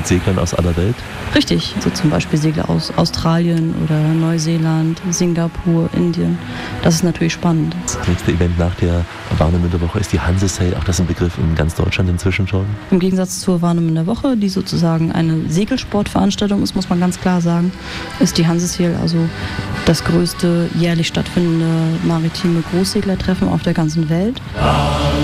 mit Seglern aus aller Welt? Richtig, so zum Beispiel Segler aus Australien oder Neuseeland, Singapur, Indien. Das ist natürlich spannend. Das nächste Event nach der Warnemünder Woche ist die Hanse-Sail. Auch das ist ein Begriff in ganz Deutschland inzwischen schon. Im Gegensatz zur Warnemünder Woche, die sozusagen eine Segelsportveranstaltung ist, muss man ganz klar sagen, ist die Hanse-Sail also das größte jährlich stattfindende maritime Großseglertreffen auf der ganzen Welt.